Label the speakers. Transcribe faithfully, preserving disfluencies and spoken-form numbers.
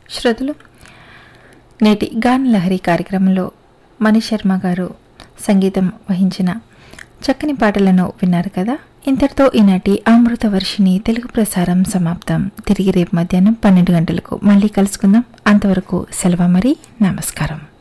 Speaker 1: శ్రోతలు, నేటి గాన్ లహరి కార్యక్రమంలో మణిశర్మ గారు సంగీతం వహించిన చక్కని పాటలను విన్నారు కదా. ఇంతటితో ఈనాటి అమృత వర్షిణి తెలుగు ప్రసారం సమాప్తం. తిరిగి రేపు మధ్యాహ్నం పన్నెండు గంటలకు మళ్ళీ కలుసుకుందాం. అంతవరకు సెలవు, మరి నమస్కారం.